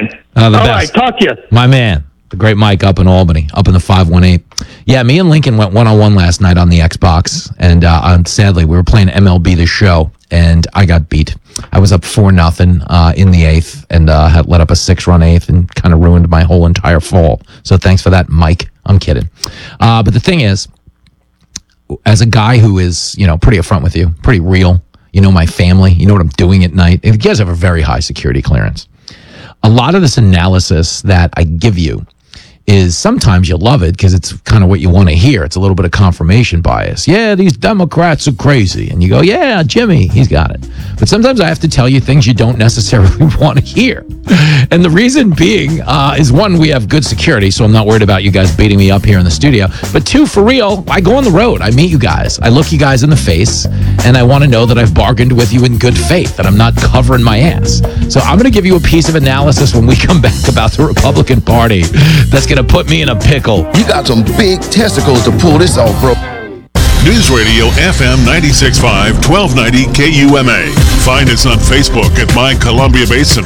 man. The All best. right, talk to you. My man, the great Mike up in Albany, up in the 518. Yeah, me and Lincoln went one-on-one last night on the Xbox, and sadly, we were playing MLB The Show, and I got beat. I was up 4-0 in the eighth, and had let up a 6-run eighth, and kind of ruined my whole entire fall. So thanks for that, Mike. I'm kidding. But the thing is, as a guy who is, pretty upfront with you, pretty real, my family, you know what I'm doing at night. You guys have a very high security clearance. A lot of this analysis that I give you is sometimes you love it because it's kind of what you want to hear. It's a little bit of confirmation bias. Yeah, these Democrats are crazy. And you go, yeah, Jimmy, he's got it. But sometimes I have to tell you things you don't necessarily want to hear. And the reason being is, one, we have good security, so I'm not worried about you guys beating me up here in the studio. But two, for real, I go on the road. I meet you guys. I look you guys in the face, and I want to know that I've bargained with you in good faith, that I'm not covering my ass. So I'm going to give you a piece of analysis when we come back about the Republican Party that's going to put me in a pickle. You got some big testicles to pull this off, bro. News Radio FM 96.5, 1290 KUMA. Find us on Facebook at My Columbia Basin.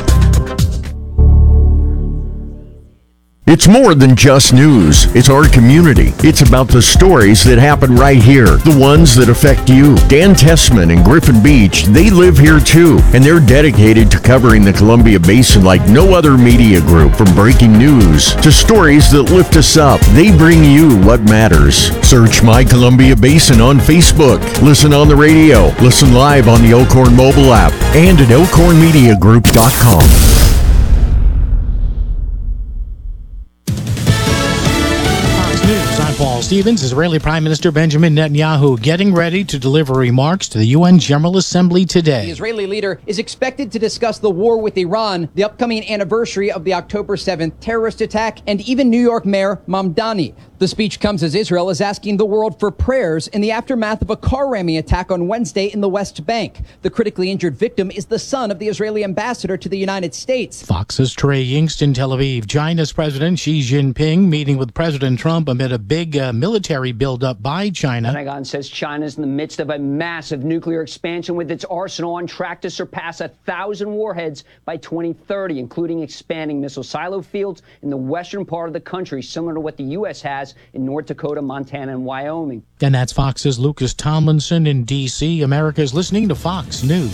It's more than just news. It's our community. It's about the stories that happen right here, the ones that affect you. Dan Tessman and Griffin Beach, they live here too, and they're dedicated to covering the Columbia Basin like no other media group. From breaking news to stories that lift us up, they bring you what matters. Search My Columbia Basin on Facebook. Listen on the radio. Listen live on the Elkhorn mobile app and at elkhornmediagroup.com. Paul Stevens. Israeli Prime Minister Benjamin Netanyahu getting ready to deliver remarks to the UN General Assembly today. The Israeli leader is expected to discuss the war with Iran, the upcoming anniversary of the October 7th terrorist attack, and even New York Mayor Mamdani. The speech comes as Israel is asking the world for prayers in the aftermath of a car ramming attack on Wednesday in the West Bank. The critically injured victim is the son of the Israeli ambassador to the United States. Fox's Trey Yingst in Tel Aviv. China's President Xi Jinping meeting with President Trump amid a big military buildup by China. Pentagon says China is in the midst of a massive nuclear expansion with its arsenal on track to surpass 1,000 warheads by 2030, including expanding missile silo fields in the western part of the country, similar to what the U.S. has in North Dakota, Montana, and Wyoming. And that's Fox's Lucas Tomlinson in D.C. America's listening to Fox News.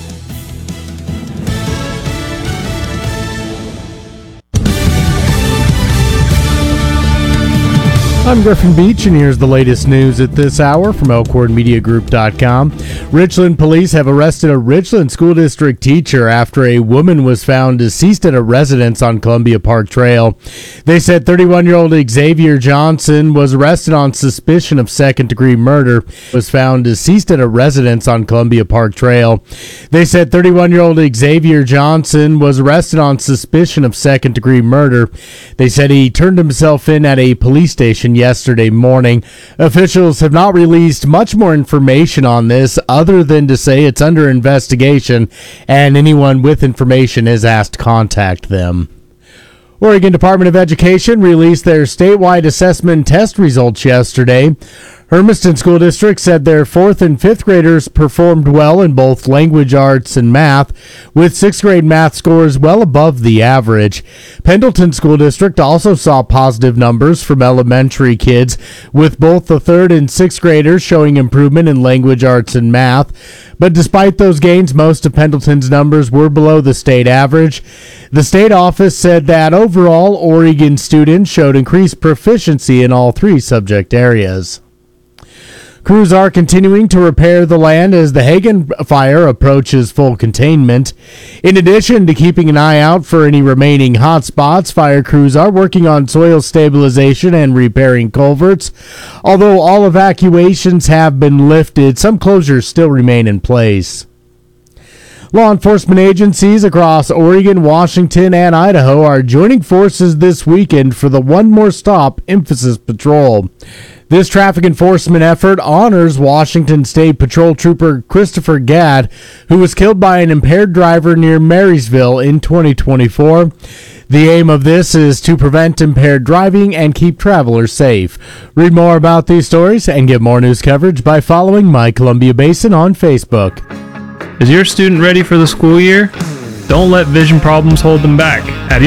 I'm Griffin Beach, and here's the latest news at this hour from ElkhornMediaGroup.com. Richland police have arrested a Richland School District teacher after a woman was found deceased at a residence on Columbia Park Trail. They said 31-year-old Xavier Johnson was arrested on suspicion of second-degree murder. Was found deceased at a residence on Columbia Park Trail. They said 31-year-old Xavier Johnson was arrested on suspicion of second-degree murder. They said he turned himself in at a police station yesterday morning. Officials have not released much more information on this other than to say it's under investigation, and anyone with information is asked to contact them. Oregon Department of Education released their statewide assessment test results yesterday. Hermiston School District said their 4th and 5th graders performed well in both language arts and math, with 6th grade math scores well above the average. Pendleton School District also saw positive numbers from elementary kids, with both the 3rd and 6th graders showing improvement in language arts and math. But despite those gains, most of Pendleton's numbers were below the state average. The state office said that overall, Oregon students showed increased proficiency in all 3 subject areas. Crews are continuing to repair the land as the Hagen fire approaches full containment. In addition to keeping an eye out for any remaining hot spots, fire crews are working on soil stabilization and repairing culverts. Although all evacuations have been lifted, some closures still remain in place. Law enforcement agencies across Oregon, Washington, and Idaho are joining forces this weekend for the One More Stop Emphasis Patrol. This traffic enforcement effort honors Washington State Patrol Trooper Christopher Gadd, who was killed by an impaired driver near Marysville in 2024. The aim of this is to prevent impaired driving and keep travelers safe. Read more about these stories and get more news coverage by following My Columbia Basin on Facebook. Is your student ready for the school year? Don't let vision problems hold them back. At